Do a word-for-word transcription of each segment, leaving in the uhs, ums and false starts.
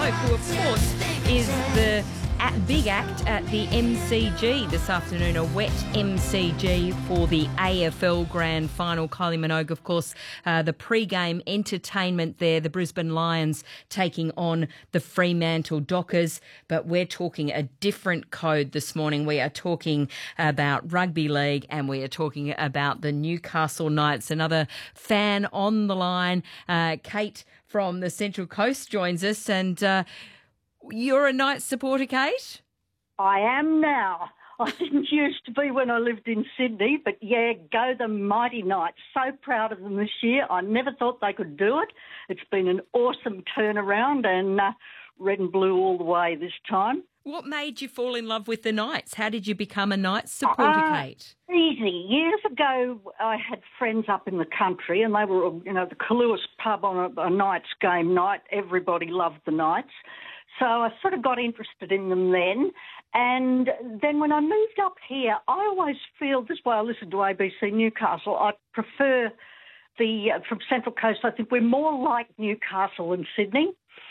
Hope, who, of course, is the at big act at the M C G this afternoon, a wet M C G for the A F L Grand Final. Kylie Minogue, of course, uh, the pre-game entertainment there, the Brisbane Lions taking on the Fremantle Dockers. But we're talking a different code this morning. We are talking about rugby league and we are talking about the Newcastle Knights. Another fan on the line, uh, Kate from the Central Coast, joins us, and uh, you're a Knights supporter, Kate? I am now. I didn't used to be when I lived in Sydney, but yeah, go the mighty Knights. So proud of them this year. I never thought they could do it. It's been an awesome turnaround, and uh, red and blue all the way this time. What made you fall in love with the Knights? How did you become a Knights supporter, uh, Kate? Easy. Years ago, I had friends up in the country, and they were, you know, the Kaluas pub on a, a Knights game night. Everybody loved the Knights. So I sort of got interested in them then. And then when I moved up here, I always feel, this is why I listen to A B C Newcastle, I prefer the, uh, from Central Coast, I think we're more like Newcastle and Sydney.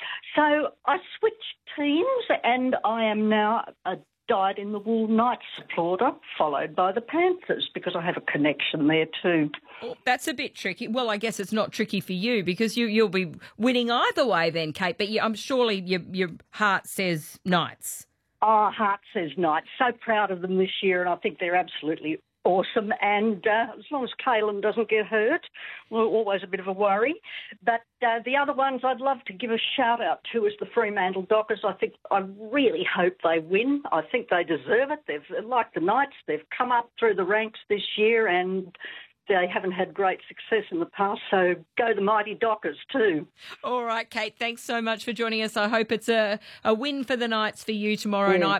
So I switched teams, and I am now a dyed-in-the-wool Knights supporter, followed by the Panthers, because I have a connection there too. Oh, that's a bit tricky. Well, I guess it's not tricky for you because you, you'll be winning either way then, Kate, but you, I'm surely your, your heart says Knights. Oh, heart says Knights. So proud of them this year, and I think they're absolutely awesome. And uh, as long as Kalen doesn't get hurt, well, always a bit of a worry. But uh, the other ones I'd love to give a shout-out to is the Fremantle Dockers. I think I really hope they win. I think they deserve it. They've, like the Knights, they've come up through the ranks this year, and they haven't had great success in the past, so go the mighty Dockers too. All right, Kate, thanks so much for joining us. I hope it's a, a win for the Knights for you tomorrow yeah. night.